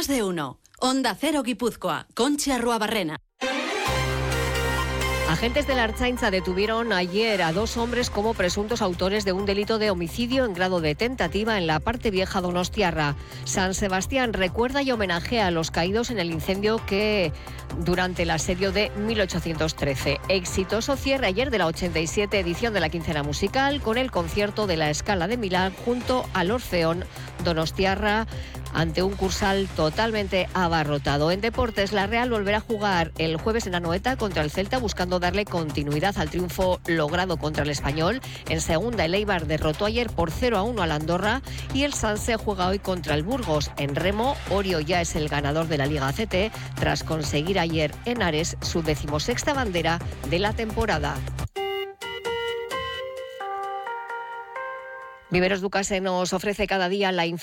Más de uno. Onda Cero Guipúzcoa. Conchi Arruabarrena. Agentes de la Ertzaintza detuvieron ayer a 2 hombres como presuntos autores de un delito de homicidio en grado de tentativa en la parte vieja donostiarra. San Sebastián recuerda y homenajea a los caídos en el incendio que durante el asedio de 1813. Exitoso cierre ayer de la 87 edición de la quincena musical con el concierto de la Scala de Milán junto al Orfeón donostiarra, ante un Cursal totalmente abarrotado. En deportes, la Real volverá a jugar el jueves en Anoeta contra el Celta, buscando darle continuidad al triunfo logrado contra el Español. En segunda, el Eibar derrotó ayer por 0-1 al Andorra y el Sanse juega hoy contra el Burgos. En remo, Orio ya es el ganador de la Liga ACT tras conseguir ayer en Ares su 16ª bandera de la temporada. Viveros Ducase nos ofrece cada día la información